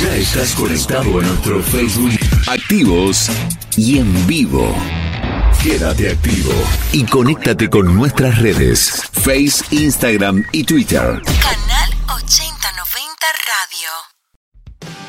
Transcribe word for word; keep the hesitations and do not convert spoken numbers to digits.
Ya estás conectado a nuestro Facebook. Activos y en vivo. Quédate activo y conéctate con nuestras redes, Face, Instagram y Twitter.